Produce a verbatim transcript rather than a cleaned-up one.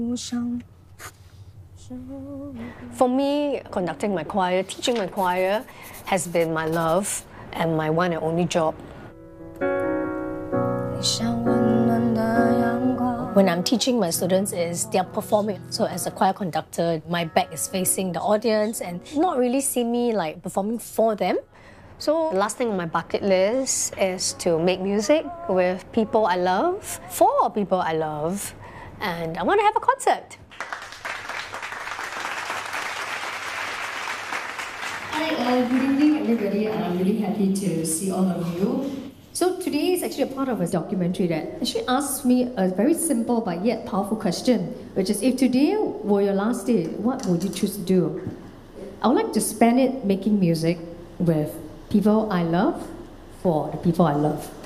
For me, conducting my choir, teaching my choir has been my love and my one and only job. When I'm teaching my students is they're performing. So as a choir conductor, my back is facing the audience and not really see me like performing for them. So the last thing on my bucket list is to make music with people I love, for people I love, and I want to have a concert. Hi, uh, good evening everybody. I'm really happy to see all of you. So today is actually a part of a documentary that actually asks me a very simple but yet powerful question, which is, if today were your last day, what would you choose to do? I would like to spend it making music with people I love, for the people I love.